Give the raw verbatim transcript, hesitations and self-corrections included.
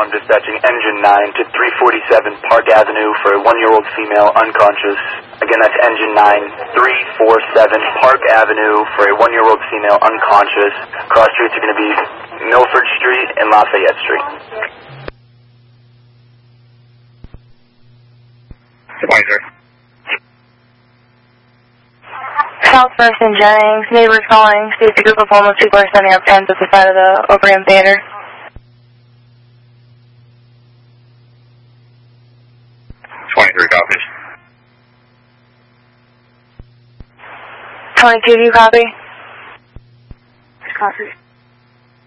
I'm dispatching engine nine to three forty-seven Park Avenue for a one-year-old female unconscious. Again, that's engine nine, three forty-seven Park Avenue for a one-year-old female unconscious. Cross streets are going to be Milford Street and Lafayette Street. twenty-three. South First and Jennings, neighbors calling, see if a group of homeless people are setting up tents at the side of the O'Brien Theater. twenty-three copies. twenty-two, do you copy? Copy.